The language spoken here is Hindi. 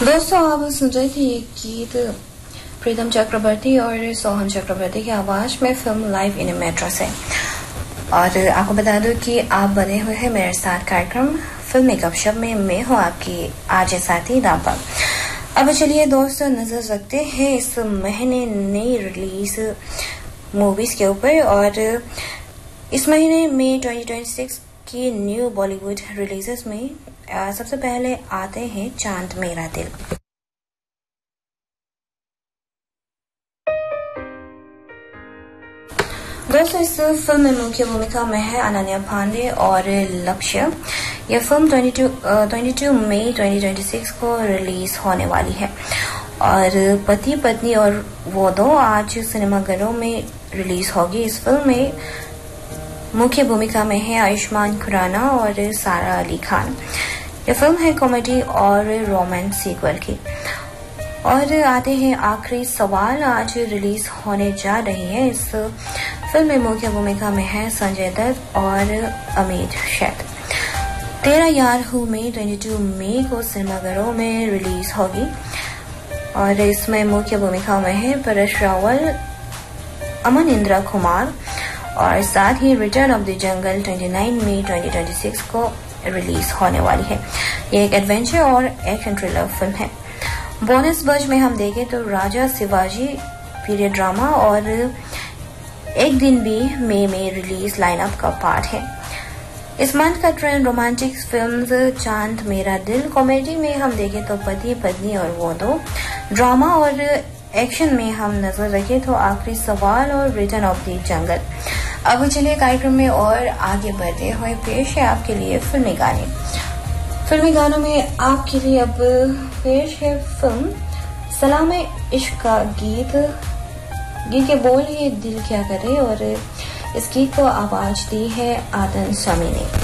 दोस्तों आप सुन रहे थे ये गीत प्रीतम चक्रवर्ती और सोहन चक्रवर्ती की आवाज में फिल्म लाइव इन मेट्रो से। और आपको बता दूं कि आप बने हुए हैं मेरे साथ कार्यक्रम फिल्मी गपशप में। मैं हूं आपकी आरजे साथी राबा। अब चलिए दोस्तों नजर रखते हैं इस महीने नई रिलीज मूवीज के ऊपर। और इस महीने में 2026 की न्यू बॉलीवुड रिलीजेस में सबसे पहले आते हैं चांद मेरा दिल। दोस्तों इस फिल्म में मुख्य भूमिका में है अनन्या पांडे और लक्ष्य। यह फिल्म 22 मई 2026 को रिलीज होने वाली है। और पति पत्नी और वो दो आज सिनेमाघरों में रिलीज होगी। इस फिल्म में मुख्य भूमिका में है आयुष्मान खुराना और सारा अली खान। यह फिल्म है कॉमेडी और रोमांस सीक्वल की। और आते हैं आखिरी सवाल आज रिलीज होने जा रही है। इस फिल्म में मुख्य भूमिका में है संजय दत्त और अमित शेख। 13 यारहू में 22 मई को सिनेमाघरों में रिलीज होगी। और इसमें मुख्य भूमिका में है परेश रावल, अमन इंद्रा कुमार और साथ ही रिटर्न ऑफ द जंगल 29 मई 2026 को रिलीज होने वाली है। ये एक एडवेंचर और एक्शन थ्रिलर फिल्म है। बोनस बज में हम देखें तो राजा शिवाजी पीरियड ड्रामा और एक दिन भी मई में रिलीज लाइनअप का पार्ट है। इस मंथ का ट्रेंड रोमांटिक फिल्म्स चांद मेरा दिल। कॉमेडी में हम देखें तो पति पत्नी और वो दो। ड्रामा और एक्शन में हम नजर रखें तो आखिरी सवाल और रिटर्न ऑफ द जंगल। अब चलिए कार्यक्रम में और आगे बढ़ते हुए पेश है आपके लिए फिल्मी गाने। फिल्मी गानों में आपके लिए अब पेश है फिल्म सलाम इश्क का गीत के बोल है दिल क्या करे। और इस गीत को आवाज दी है आदन स्वामी ने।